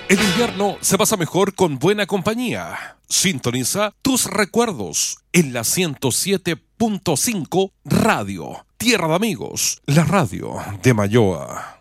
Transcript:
El invierno se pasa mejor con buena compañía. Sintoniza tus recuerdos en la 107.5 Radio. Tierra de Amigos, la radio de Mayoa.